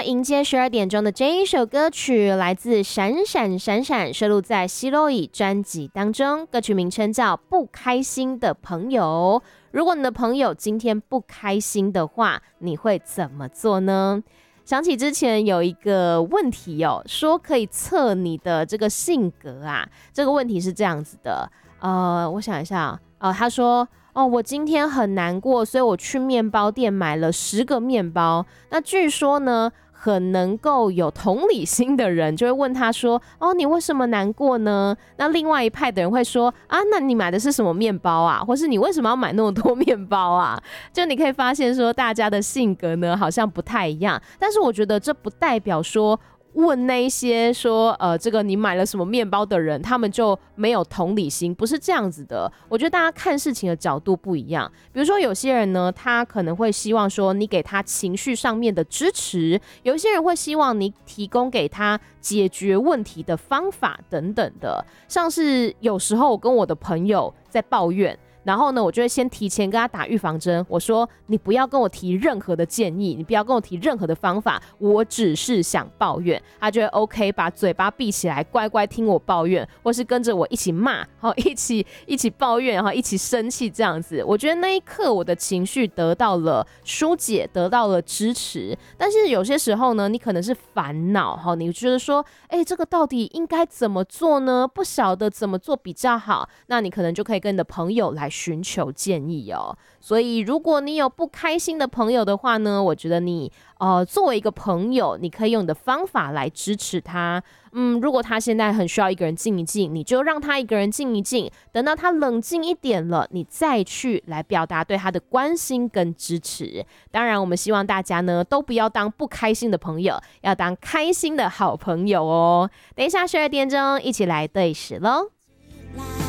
要迎接12点钟的这一首歌曲，来自闪闪闪闪，收录在希洛伊专辑当中，歌曲名称叫《不开心的朋友》。如果你的朋友今天不开心的话，你会怎么做呢？想起之前有一个问题哦，说可以测你的这个性格啊。这个问题是这样子的，我想一下他说我今天很难过，所以我去面包店买了10个面包。那据说呢，很能够有同理心的人就会问他说，你为什么难过呢？那另外一派的人会说，那你买的是什么面包啊？或是你为什么要买那么多面包啊？就你可以发现说，大家的性格呢好像不太一样，但是我觉得这不代表说问那一些说这个你买了什么面包的人，他们就没有同理心，不是这样子的。我觉得大家看事情的角度不一样。比如说有些人呢，他可能会希望说你给他情绪上面的支持，有些人会希望你提供给他解决问题的方法等等的。像是有时候我跟我的朋友在抱怨，然后呢，我就会先提前跟他打预防针。我说，你不要跟我提任何的建议，你不要跟我提任何的方法，我只是想抱怨。他就会 OK， 把嘴巴闭起来，乖乖听我抱怨，或是跟着我一起骂，一起抱怨，然后一起生气这样子。我觉得那一刻我的情绪得到了疏解，得到了支持。但是有些时候呢，你可能是烦恼，你觉得说，这个到底应该怎么做呢？不晓得怎么做比较好，那你可能就可以跟你的朋友来寻求建议哦。所以如果你有不开心的朋友的话呢，我觉得你作为一个朋友，你可以用你的方法来支持他。如果他现在很需要一个人静一静，你就让他一个人静一静，等到他冷静一点了，你再去来表达对他的关心跟支持。当然我们希望大家呢都不要当不开心的朋友，要当开心的好朋友哦。等一下12点钟一起来对时咯。